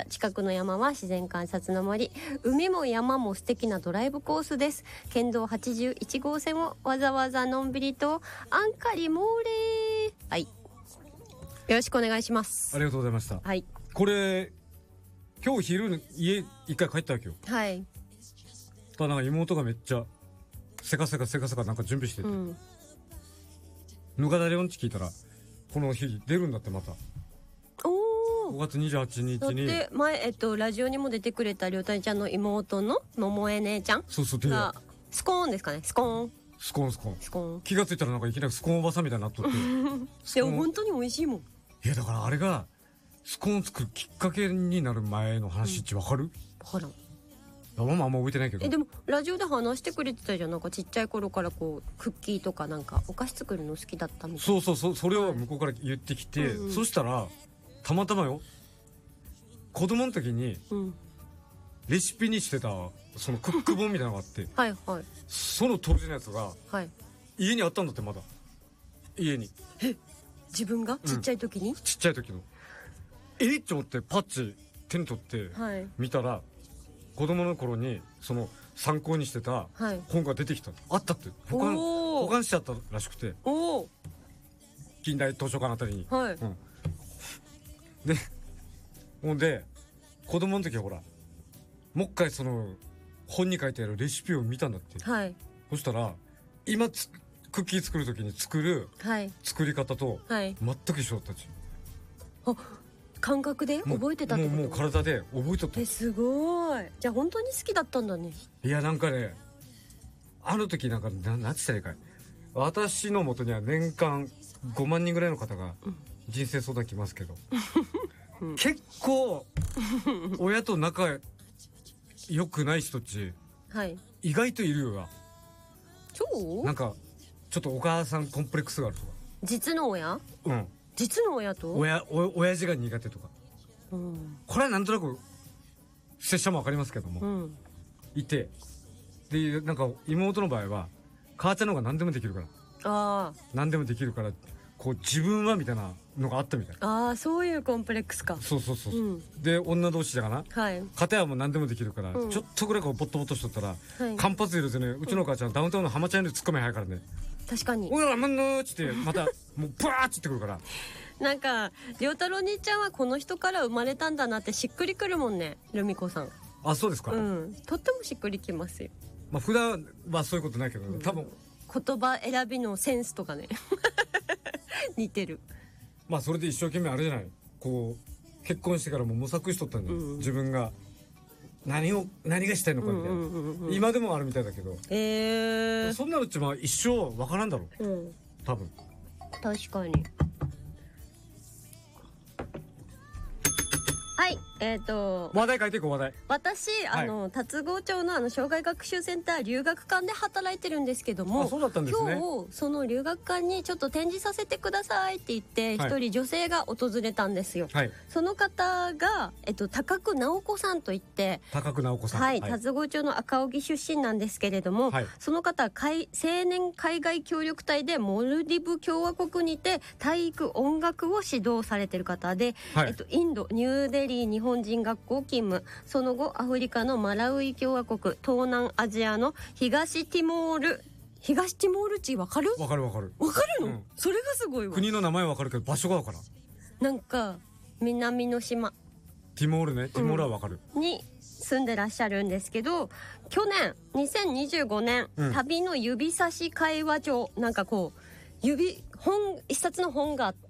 近くの山は自然観察の森、海も山も素敵なドライブコースです。県道81号線をわざわざのんびりとアンカリモーレー。はい、よろしくお願いします。 ありがとうございました。 はい、 これ今日昼家一回帰ったわけよ。 はい。 ただなんか妹がめっちゃせかせかなんか準備してて、ぬかだれ音痴聞いたらこの日出るんだって。また5月28日にだって前、ラジオにも出てくれたりょうたにちゃんの妹の桃江姉ちゃんがスコーンですかね。スコーン気がついたらなんかいきなりスコーンおばさんみたいになっとってでも本当に美味しいもん。 いやだからあれがスコーン作るきっかけになる前の話ってわかる？ わからん。 あんま覚えてないけど。 でもラジオで話してくれてたじゃん。なんかちっちゃい頃からこうクッキーとかなんかお菓子作るの好きだったみたいな。 そうそれを向こうから言ってきて、そしたらたまたまよ、子供の時にレシピにしてたそのクック本みたいなのがあってはいはい。 その当時のやつが家にあったんだって。まだ家に。 自分がちっちゃい時に、 ちっちゃい時のって思ってパッチ手に取って見たら、子供の頃にその参考にしてた本が出てきた。あったって。保管しちゃったらしくて、近代図書館あたりに。でほんで子供の時はほらもう一回その本に書いてあるレシピを見たんだって。そしたら今クッキー作る時に作る作り方と全く一緒だったし、 感覚で覚えてたってこと？ もう体で覚えとった。 すごい。じゃあ本当に好きだったんだね。 いやなんかね、あの時なんかなんて言ったらいいか、私の元には年間5万人ぐらいの方が人生相談来ますけど、結構親と仲良くない人っち意外といるよな。なんかちょっとお母さんコンプレックスがあるとか。 実の親？実の親と親父が苦手とか、これはなんとなく拙者も分かりますけども、いて、でなんか妹の場合は母ちゃんの方が何でもできるから、何でもできるからこう自分はみたいなのがあったみたい。 そういうコンプレックスか。そう、 で女同士だかな、片やもう何でもできるから、ちょっとぐらいこうボットボットしとったら、間髪入れずね、うちの母ちゃんダウンタウンの浜ちゃんよりツッコミ早いからね。 確かに。 おらまんのーっつってまたもうバーッつってくるから。 なんか良太郎兄ちゃんはこの人から生まれたんだなってしっくりくるもんね、ルミ子さん。 そうですか。 とってもしっくりきますよ。 普段はそういうことないけどね、多分言葉選びのセンスとかね似てる。 それで一生懸命あれじゃない、こう結婚してからも模索しとったんだよ、自分が何がしたいのかみたいな、今でもあるみたいだけど、そんなうちも一生わからんだろう、多分。 確かに。はい、 話題書いていこう。話題。 私龍郷町の障害学習センター留学館で働いてるんですけども、 そうだったんですね。 今日その留学館にちょっと展示させてくださいって言って一人女性が訪れたんですよ。その方が高久直子さんといって、 高久直子さん、 龍郷町の赤荻出身なんですけれども、その方は青年海外協力隊でモルディブ共和国にて体育音楽を指導されてる方で、インドニューデリー日本人学校勤務、その後アフリカのマラウイ共和国、東南アジアの東ティモール地。わかる？わかるの、それがすごいわ。 国の名前はわかるけど場所がわからん。 なんか南の島ティモールね。ティモールはわかる、 に住んでらっしゃるんですけど、去年2025年、旅の指差し会話帳、なんかこう一冊の本があって、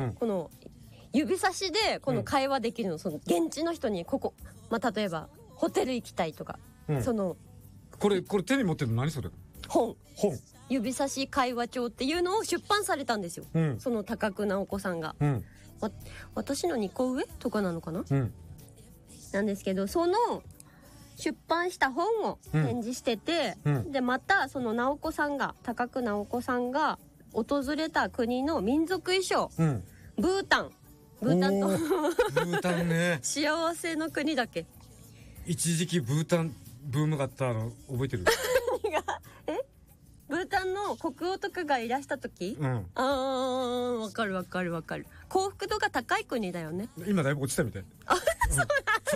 この指差しでこの会話できるの、その現地の人にここ、例えばホテル行きたいとか、そのこれ手に持ってるの何それ？ 本指差し会話帳っていうのを出版されたんですよ、その高久直子さんが、私の2個上とかなのかな、なんですけど、その出版した本を展示してて、でまたその高久直子さんが訪れた国の民族衣装、ブータンとブータンね幸せの国だっけ。 一時期ブータンブームがあったの覚えてる？ ブータンの国王とかがいらした時、わかる。幸福度が高い国だよね。 今だいぶ落ちたみたい。 そうなん